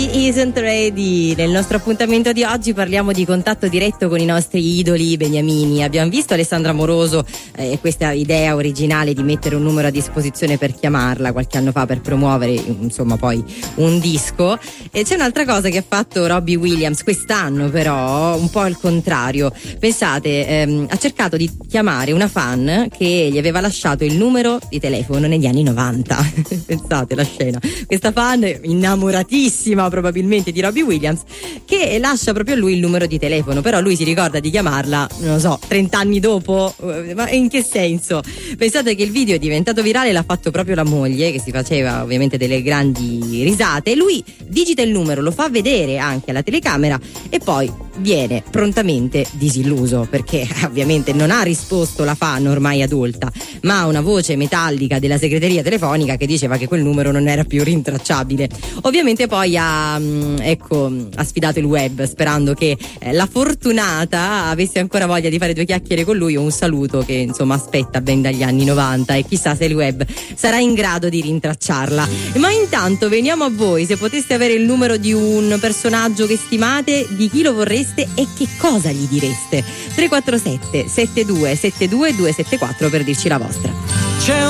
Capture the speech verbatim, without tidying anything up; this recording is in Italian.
Isn't ready. Nel nostro appuntamento di oggi parliamo di contatto diretto con i nostri idoli beniamini. Abbiamo visto Alessandra Moroso e eh, questa idea originale di mettere un numero a disposizione per chiamarla qualche anno fa per promuovere insomma poi un disco. E c'è un'altra cosa che ha fatto Robbie Williams quest'anno, però un po' al contrario. Pensate, ehm, ha cercato di chiamare una fan che gli aveva lasciato il numero di telefono negli anni novanta. Pensate la scena, questa fan innamoratissima probabilmente di Robbie Williams che lascia proprio a lui il numero di telefono, però lui si ricorda di chiamarla, non lo so, trenta anni dopo. Ma in che senso? Pensate che il video è diventato virale, l'ha fatto proprio la moglie, che si faceva ovviamente delle grandi risate, e lui digita il numero, lo fa vedere anche alla telecamera e poi viene prontamente disilluso perché ovviamente non ha risposto la fan ormai adulta, ma una voce metallica della segreteria telefonica che diceva che quel numero non era più rintracciabile. Ovviamente poi ha ecco ha sfidato il web sperando che eh, la fortunata avesse ancora voglia di fare due chiacchiere con lui o un saluto che insomma aspetta ben dagli anni novanta, e chissà se il web sarà in grado di rintracciarla. Ma intanto veniamo a voi. Se poteste avere il numero di un personaggio che stimate, di chi lo vorreste e che cosa gli direste? tre quattro sette sette due sette due due sette quattro per dirci la vostra.